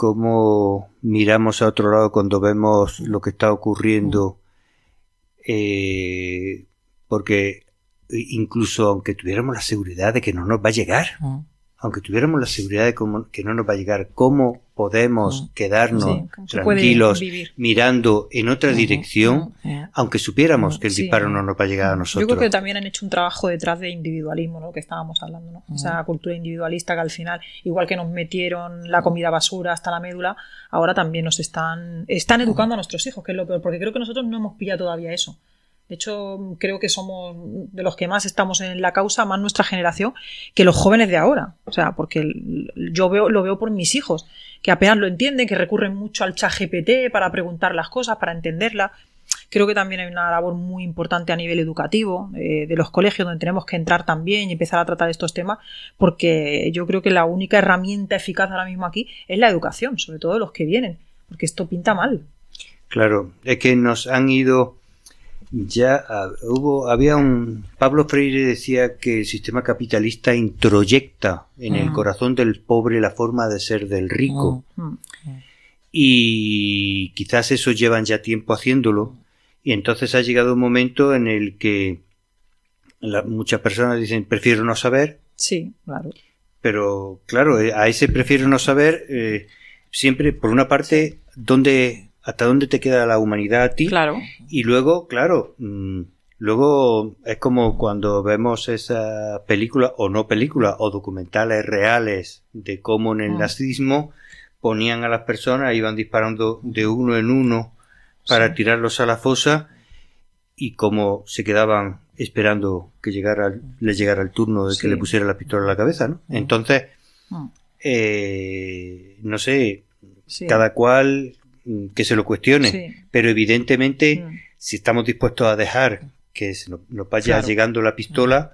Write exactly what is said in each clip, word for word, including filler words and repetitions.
cómo miramos a otro lado cuando vemos lo que está ocurriendo, eh, porque incluso aunque tuviéramos la seguridad de que no nos va a llegar, uh-huh. aunque tuviéramos la seguridad de cómo, que no nos va a llegar, ¿cómo podemos uh-huh. quedarnos sí, tranquilos mirando en otra uh-huh. dirección, uh-huh. aunque supiéramos uh-huh. que el disparo sí. no nos va a llegar a nosotros? Yo creo que también han hecho un trabajo detrás de individualismo, ¿no? Que estábamos hablando, ¿no? Uh-huh. Esa cultura individualista que al final, igual que nos metieron la comida basura hasta la médula, ahora también nos están, están educando uh-huh. a nuestros hijos, que es lo peor, porque creo que nosotros no hemos pillado todavía eso. De hecho, creo que somos de los que más estamos en la causa, más nuestra generación, que los jóvenes de ahora. O sea, porque yo veo, lo veo por mis hijos, que apenas lo entienden, que recurren mucho al chat G P T para preguntar las cosas, para entenderlas. Creo que también hay una labor muy importante a nivel educativo, eh, de los colegios, donde tenemos que entrar también y empezar a tratar estos temas, porque yo creo que la única herramienta eficaz ahora mismo aquí es la educación, sobre todo de los que vienen, porque esto pinta mal. Claro, es que nos han ido... Ya uh, hubo, había un... Pablo Freire decía que el sistema capitalista introyecta en uh-huh. el corazón del pobre la forma de ser del rico. Uh-huh. Y quizás eso llevan ya tiempo haciéndolo. Y entonces ha llegado un momento en el que la, muchas personas dicen, prefiero no saber. Sí, claro. Pero, claro, a ese prefiero no saber, eh, siempre, por una parte, ¿dónde... hasta dónde te queda la humanidad a ti? Claro. Y luego, claro, mmm, luego es como cuando vemos esa película, o no película, o documentales reales de cómo en el mm. nazismo ponían a las personas, iban disparando de uno en uno para sí. tirarlos a la fosa, y cómo se quedaban esperando que llegara, les llegara el turno de sí. que le pusiera la pistola a la cabeza, ¿no? Mm. Entonces, mm. eh, no sé, sí. cada cual... que se lo cuestione, sí. pero evidentemente mm. si estamos dispuestos a dejar que se nos, nos vaya claro. llegando la pistola,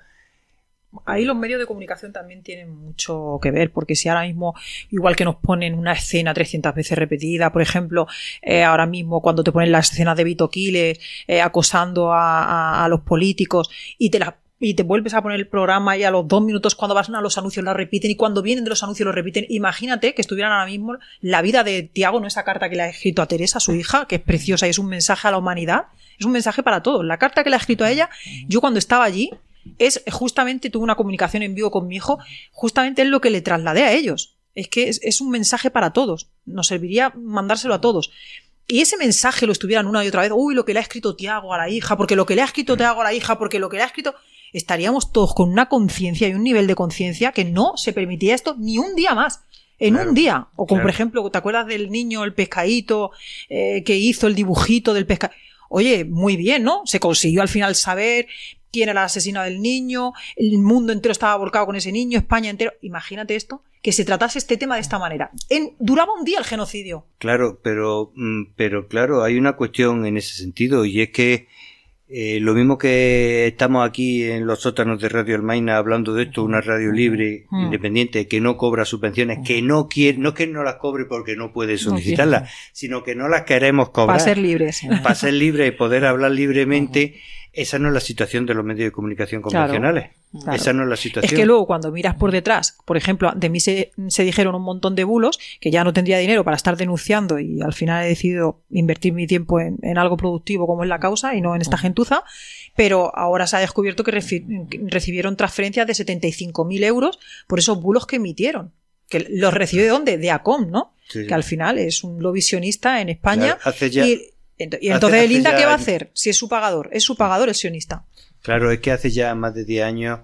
ahí los medios de comunicación también tienen mucho que ver, porque si ahora mismo, igual que nos ponen una escena trescientas veces repetida, por ejemplo, eh, ahora mismo cuando te ponen las escenas de Vito Quiles eh, acosando a, a, a los políticos y te las y te vuelves a poner el programa y a los dos minutos cuando vas a los anuncios lo repiten y cuando vienen de los anuncios lo repiten. Imagínate que estuvieran ahora mismo la vida de Tiago, no esa carta que le ha escrito a Teresa, su hija, que es preciosa y es un mensaje a la humanidad, es un mensaje para todos. La carta que le ha escrito a ella, yo cuando estaba allí, es justamente, tuve una comunicación en vivo con mi hijo, justamente es lo que le trasladé a ellos. Es que es, es un mensaje para todos, nos serviría mandárselo a todos. Y ese mensaje lo estuvieran una y otra vez, uy, lo que le ha escrito Tiago a la hija, porque lo que le ha escrito Tiago a la hija, porque lo que le ha escrito... estaríamos todos con una conciencia y un nivel de conciencia que no se permitía esto ni un día más. En claro, un día. O como claro. por ejemplo, ¿te acuerdas del niño, el pescadito, eh, que hizo el dibujito del pescadito? Oye, muy bien, ¿no? Se consiguió al final saber quién era el asesino del niño, el mundo entero estaba volcado con ese niño, España entero. Imagínate esto, que se tratase este tema de esta manera. En, duraba un día el genocidio. Claro, pero, pero claro, hay una cuestión en ese sentido, y es que Eh, lo mismo que estamos aquí en los sótanos de Radio Almaina hablando de esto, una radio libre, mm. independiente, que no cobra subvenciones, que no quiere, no es que no las cobre porque no puede solicitarlas, no sino que no las queremos cobrar. Para ser libres. Para ser libres y poder hablar libremente. Esa no es la situación de los medios de comunicación convencionales. Claro. Claro. Esa no es la situación. Es que luego cuando miras por detrás, por ejemplo, de mí se, se dijeron un montón de bulos, que ya no tendría dinero para estar denunciando y al final he decidido invertir mi tiempo en, en algo productivo como es la causa y no en esta gentuza, pero ahora se ha descubierto que reci- recibieron transferencias de setenta y cinco mil euros por esos bulos que emitieron. Que los recibió ¿de dónde? De ACOM, ¿no? Sí, sí. Que al final es un lobby sionista en España. Claro, hace ya... y, y entonces hace, el INDA, ¿qué va a hacer? Si es su pagador, es su pagador el sionista. Claro, es que hace ya más de diez años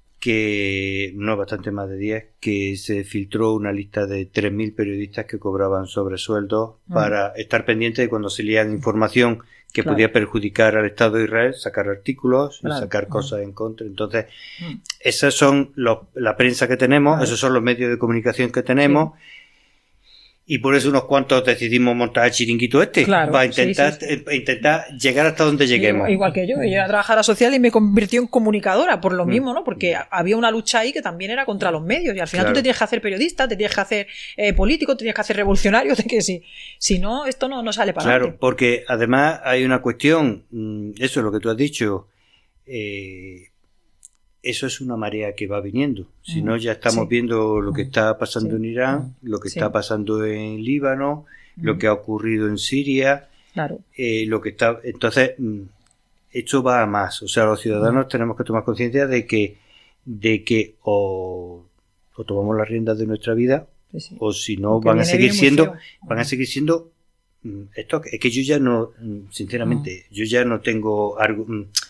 que, no, bastante más de diez, que se filtró una lista de tres mil periodistas que cobraban sobresueldos mm. para estar pendientes de cuando se leían información que claro. podía perjudicar al Estado de Israel, sacar artículos claro. y sacar mm. cosas en contra. Entonces, mm. esas son los, la prensa que tenemos, claro. esos son los medios de comunicación que tenemos. Sí. Y por eso unos cuantos decidimos montar el chiringuito este, claro, para intentar, sí, sí, sí. intentar llegar hasta donde lleguemos. Sí, igual que yo, yo era trabajadora social y me convirtió en comunicadora, por lo mm. mismo, ¿no? Porque había una lucha ahí que también era contra los medios, y al final claro. tú te tienes que hacer periodista, te tienes que hacer eh, político, te tienes que hacer revolucionario, de que si, si no, esto no, no sale para Claro, adelante. porque además hay una cuestión, eso es lo que tú has dicho, eh, eso es una marea que va viniendo. Si no, ya estamos sí. viendo lo que está pasando sí. en Irán, lo que sí. está pasando en Líbano, mm. lo que ha ocurrido en Siria. Claro. Eh, lo que está, entonces, esto va a más. O sea, los ciudadanos mm. tenemos que tomar conciencia de que, de que o, o tomamos las riendas de nuestra vida, sí, sí. o si no, van a seguir siendo, van a seguir siendo. Esto es que yo ya no, sinceramente, mm. yo ya no tengo algo.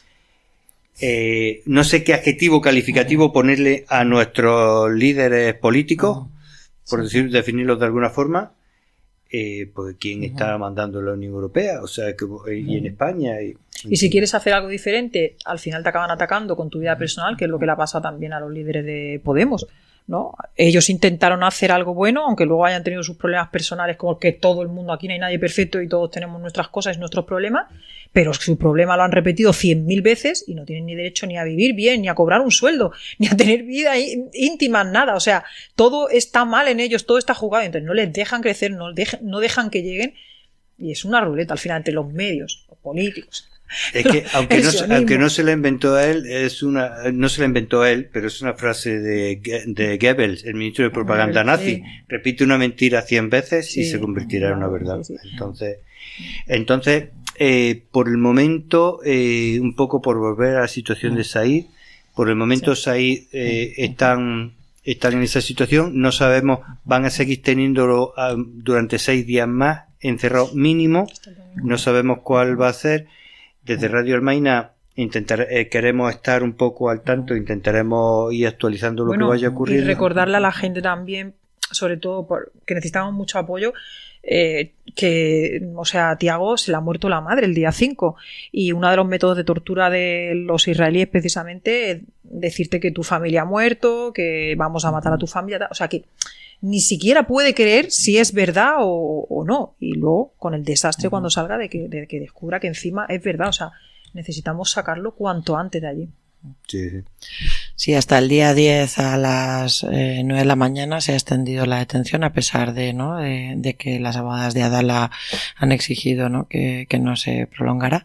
Eh, no sé qué adjetivo calificativo ponerle a nuestros líderes políticos, por decir, definirlos de alguna forma, eh, pues quién está mandando la Unión Europea, o sea, que, y en España. Y, y si quieres hacer algo diferente, al final te acaban atacando con tu vida personal, que es lo que le ha pasado también a los líderes de Podemos, ¿no? Ellos intentaron hacer algo bueno, aunque luego hayan tenido sus problemas personales, como que todo el mundo, aquí no hay nadie perfecto y todos tenemos nuestras cosas y nuestros problemas, pero su problema lo han repetido cien mil veces y no tienen ni derecho ni a vivir bien, ni a cobrar un sueldo, ni a tener vida íntima, nada. O sea, todo está mal en ellos, todo está jugado, entonces no les dejan crecer, no, dejan, no dejan que lleguen, y es una ruleta al final entre los medios, los políticos. Es que aunque no, aunque no se la inventó a él, es una, no se la inventó a él, pero es una frase de, de Goebbels, el ministro de propaganda nazi. Sí. Repite una mentira cien veces y sí, se convertirá en una verdad. Sí, sí. Entonces, entonces, eh, por el momento, eh, un poco por volver a la situación de Said, por el momento sí. Said eh, están, están en esa situación, no sabemos, van a seguir teniéndolo uh, durante seis días más, encerrado mínimo, no sabemos cuál va a ser. Desde Radio Almaina intentar, eh, queremos estar un poco al tanto, intentaremos ir actualizando lo bueno, que vaya ocurriendo. Y recordarle a la gente también, sobre todo por, que necesitamos mucho apoyo, eh, que, o sea, a Tiago se le ha muerto la madre el día cinco y uno de los métodos de tortura de los israelíes precisamente es decirte que tu familia ha muerto, que vamos a matar a tu familia, o sea que ni siquiera puede creer si es verdad o, o no. Y luego, con el desastre uh-huh. cuando salga de que, de que descubra que encima es verdad. O sea, necesitamos sacarlo cuanto antes de allí. Sí, sí. Sí, hasta el día diez a las eh, nueve de la mañana se ha extendido la detención a pesar de, ¿no? de, de que las abogadas de Adala han exigido, ¿no? que, que no se prolongara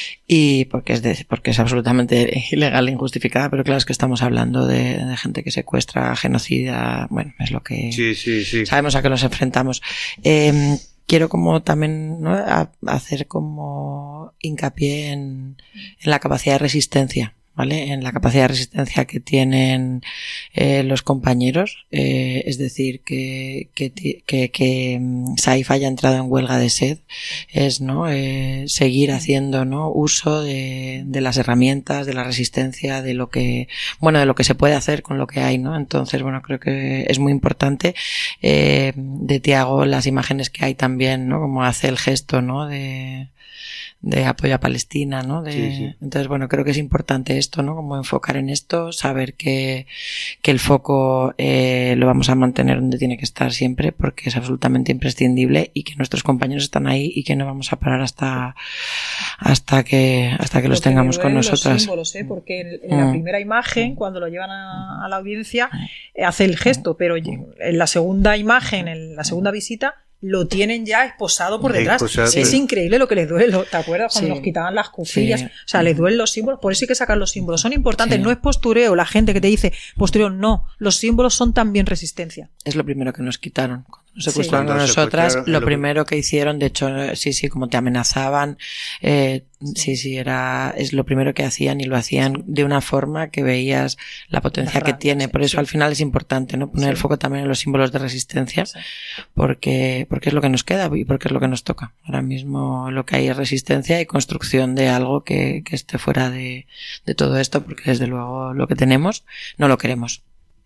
y porque es de, porque es absolutamente ilegal e injustificada, pero claro es que estamos hablando de, de gente que secuestra, genocida, bueno, es lo que sí, sí, sí. sabemos a qué nos enfrentamos. Eh, quiero como también, ¿no? a, hacer como hincapié en, en la capacidad de resistencia. ¿Vale? En la capacidad de resistencia que tienen eh, los compañeros, eh, es decir, que, que, que, que Saif haya entrado en huelga de sed, es, ¿no? Eh, seguir haciendo, ¿no? Uso de, de las herramientas, de la resistencia, de lo que, bueno, de lo que se puede hacer con lo que hay, ¿no? Entonces, bueno, creo que es muy importante, eh, de Tiago las imágenes que hay también, ¿no? Como hace el gesto, ¿no? De, de apoyo a Palestina, ¿no? De, sí, sí. Entonces, bueno, creo que es importante esto, ¿no? Como enfocar en esto, saber que, que el foco eh, lo vamos a mantener donde tiene que estar siempre, porque es absolutamente imprescindible y que nuestros compañeros están ahí y que no vamos a parar hasta hasta que hasta que los tengamos con nosotras. Los símbolos, ¿eh? Porque en, en la mm. primera imagen, cuando lo llevan a, a la audiencia, eh, hace el gesto, pero en la segunda imagen, en la segunda visita, lo tienen ya esposado por detrás. Esposado, sí. Es increíble lo que les duele. ¿Te acuerdas cuando sí. nos quitaban las cuclillas? Sí. O sea, les duelen los símbolos. Por eso hay que sacar los símbolos. Son importantes. Sí. No es postureo. La gente que te dice postureo, no. Los símbolos son también resistencia. Es lo primero que nos quitaron. Cuando nos secuestraron sí. a nosotras, lo, lo primero que hicieron, de hecho, sí, sí, como te amenazaban, eh, sí, sí, era, es lo primero que hacían y lo hacían de una forma que veías la potencia la que tiene. Por eso sí. al final es importante, ¿no? Poner sí. el foco también en los símbolos de resistencia, sí. porque, porque es lo que nos queda y porque es lo que nos toca. Ahora mismo lo que hay es resistencia y construcción de algo que, que esté fuera de, de todo esto, porque desde luego lo que tenemos no lo queremos.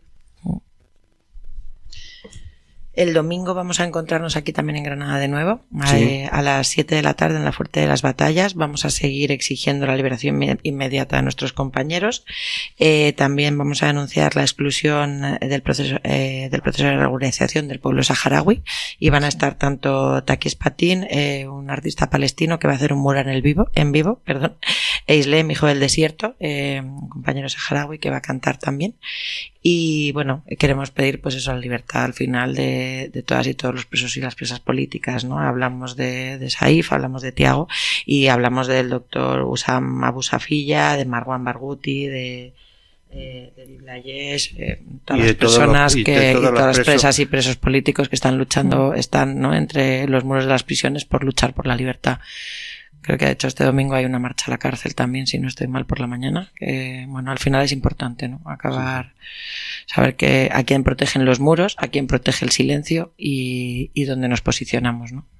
El domingo vamos a encontrarnos aquí también en Granada de nuevo, sí. eh, a las siete de la tarde en la Fuerte de las Batallas. Vamos a seguir exigiendo la liberación inmediata de nuestros compañeros. Eh, también vamos a denunciar la exclusión del proceso, eh, del proceso de regularización del pueblo saharaui. Y van a estar tanto Takis Patin, eh, un artista palestino que va a hacer un mural en el vivo, en vivo, perdón, e Islem, hijo del desierto, eh, un compañero saharaui que va a cantar también. Y bueno, queremos pedir pues eso, la libertad al final de, de todas y todos los presos y las presas políticas, ¿no? Hablamos de, de Saif, hablamos de Tiago y hablamos del doctor Usam Abu Safilla, de Marwan Barghouti, de, eh, de Biblayés, eh, todas y de las personas los, y que, y y todas las presos. presas y presos políticos que están luchando, están, ¿no?, entre los muros de las prisiones por luchar por la libertad. Creo que de hecho este domingo hay una marcha a la cárcel también, si no estoy mal, por la mañana, que bueno, al final es importante, ¿no?, acabar, sí. saber que a quién protegen los muros, a quién protege el silencio y, y dónde nos posicionamos, ¿no?